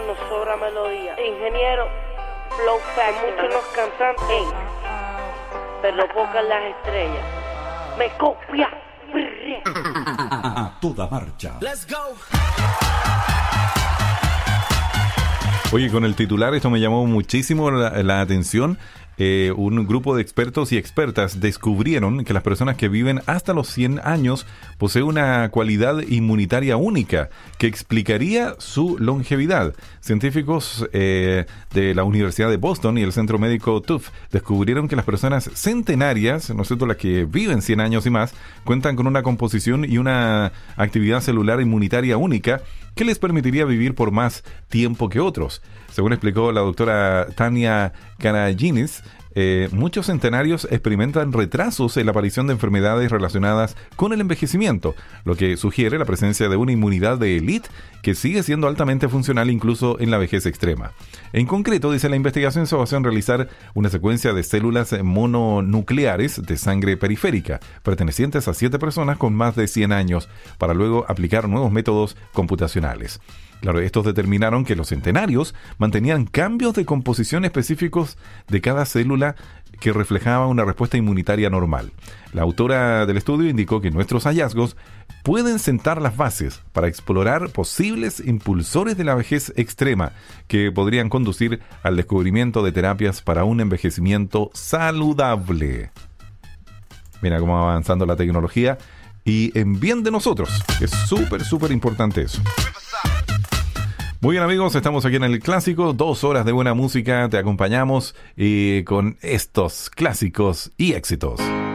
nos sobra melodía. Ingeniero, flow fact, muchos los cantantes, pero pocas las estrellas. Me copia. A toda marcha. Let's go. Oye, con el titular esto me llamó muchísimo la atención. Un grupo de expertos y expertas descubrieron que las personas que viven hasta los 100 años poseen una cualidad inmunitaria única que explicaría su longevidad. Científicos de la Universidad de Boston y el Centro Médico Tufts descubrieron que las personas centenarias, ¿no es cierto?, las que viven 100 años y más, cuentan con una composición y una actividad celular inmunitaria única que les permitiría vivir por más tiempo que otros. Según explicó la doctora Tania Karaginis, muchos centenarios experimentan retrasos en la aparición de enfermedades relacionadas con el envejecimiento, lo que sugiere la presencia de una inmunidad de élite que sigue siendo altamente funcional incluso en la vejez extrema. En concreto, dice la investigación, se basó en realizar una secuencia de células mononucleares de sangre periférica, pertenecientes a 7 personas con más de 100 años, para luego aplicar nuevos métodos computacionales. Claro, estos determinaron que los centenarios mantenían cambios de composición específicos de cada célula que reflejaba una respuesta inmunitaria normal. La autora del estudio indicó que nuestros hallazgos pueden sentar las bases para explorar posibles impulsores de la vejez extrema que podrían conducir al descubrimiento de terapias para un envejecimiento saludable. Mira cómo va avanzando la tecnología y en bien de nosotros. Es súper importante eso. Muy bien, amigos, estamos aquí en el Clásico, 2 horas de buena música, te acompañamos con estos clásicos y éxitos.